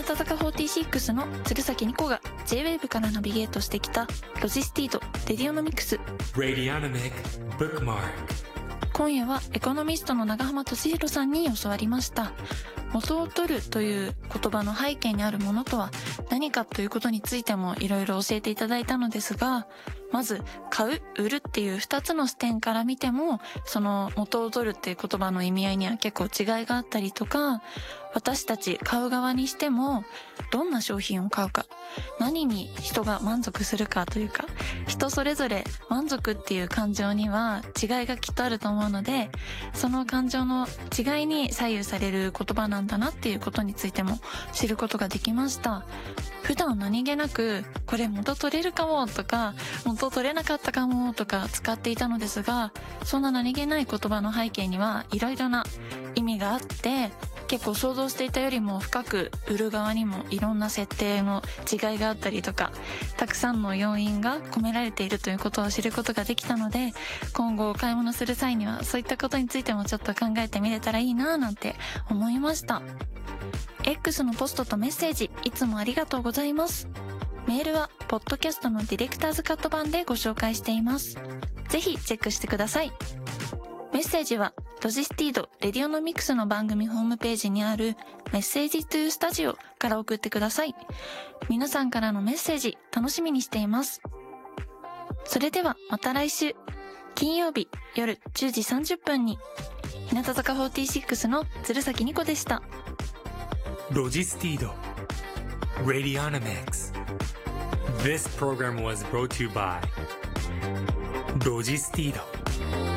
日坂46の鶴崎ニコが J-WAVE からナビゲートしてきたロジスティードレディオノミクス。今夜はエコノミストの長浜俊弘さんに教わりました。元を取るという言葉の背景にあるものとは何かということについてもいろいろ教えていただいたのですが、まず買う、売るっていう2つの視点から見ても、その元を取るっていう言葉の意味合いには結構違いがあったりとか、私たち買う側にしてもどんな商品を買うか、何に人が満足するかというか、人それぞれ満足っていう感情には違いがきっとあると思うので、その感情の違いに左右される言葉なんだなっていうことについても知ることができました。普段何気なくこれ元取れるかもとか元取れなかったかもとか使っていたのですが、そんな何気ない言葉の背景にはいろいろな意味があって、結構想像していたよりも深く売る側にもいろんな設定の違いがあったりとか、たくさんの要因が込められているということを知ることができたので、今後お買い物する際にはそういったことについてもちょっと考えてみれたらいいなぁなんて思いました。X のポストとメッセージいつもありがとうございます。メールはポッドキャストのディレクターズカット版でご紹介しています。ぜひチェックしてください。メッセージはロジスティードレディオノミクスの番組ホームページにあるメッセージトゥースタジオから送ってください。皆さんからのメッセージ楽しみにしています。それではまた来週金曜日夜10時30分に日向坂46の鶴崎ニコでした。 ロジスティード Radionomics. This program was brought to you by ロジスティード